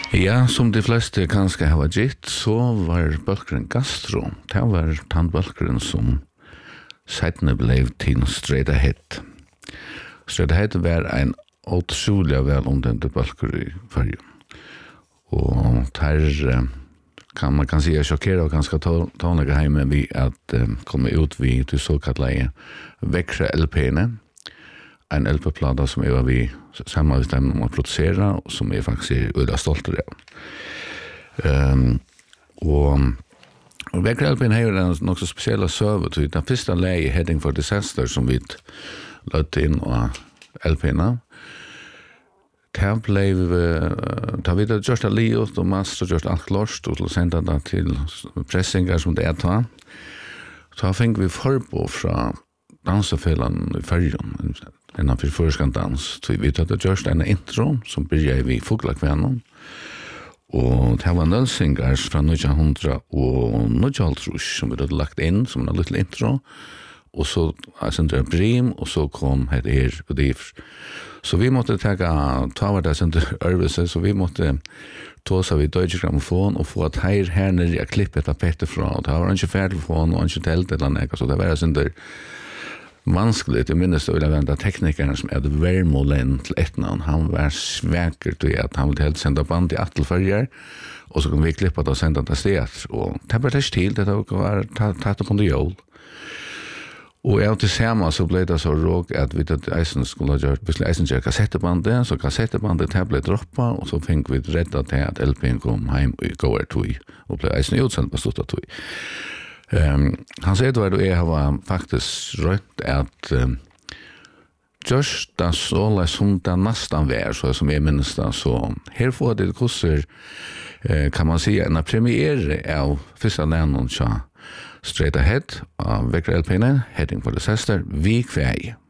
Ja, som de fleste kanskje har gitt, så var bølgeren Gastro. Det var den bølgeren som seitene ble til Straight Ahead. Straight Ahead var en utrolig velomdente bølger i Førje. Og der kan man kan si sjokkere og ganske tånlige hjemme vi at komme ut vi til såkallet Vekra LP-ene. En LP-plata som var vi samarbeidstemmen om å produsere, og som jeg faktisk er veldig stolt av. Og Vekra LP-en har en nok så spesielle søve til den første leie Heading for Disaster som vi løtte inn av LP-ene. Det ble da vi hadde gjort det livet og master gjort alt klart og til å sende det til pressinger som det ta. Så fikk vi forbå fra dansefellene i Førjen, innenfor førskant dans. Så vi hadde gjort en intro som begynte vi i Fuglakvennen. Og det var Nølsingers fra 1900 og 1900 som vi hadde lagt inn som en liten intro. Og så sendte jeg Brim, og så kom her og div. Så vi måtte ta var det sendte Ørvese, så vi måtte ta seg vid Deutsche Grammophon og få at her nede jeg klippet tapetet fra. Og det var ikke færtelefon og ikke telt eller noe, så det var sendte vanskelig. Jeg minnes det ville være teknikeren som hadde Vermolen til etnavn. Han var svekker til at han ville helt sende band i Attelfølger, og så kunne vi klippe det og sende det sted. Og det var ikke til, det var tatt på det jól. Og jeg til sammen så ble det så råk at vi til eisen skulle ha gjort kassettebandet, så kassettebandet her ble droppet, og så fikk vi reddet til at LP'en kom hjem i går tog, og ble eisen utsendt på stort tog. Han sier det var og jeg har faktisk rønt at just det så som det nesten var, så som jeg minnes det, så her får det kurser, kan man si, en premiere av første læren Straight Ahead av Vekra LP-ene, Heading for Disaster, vi kvei.